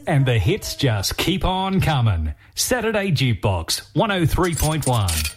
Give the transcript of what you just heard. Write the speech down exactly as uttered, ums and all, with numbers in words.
and the hits just keep on coming. Saturday Jukebox, one oh three point one.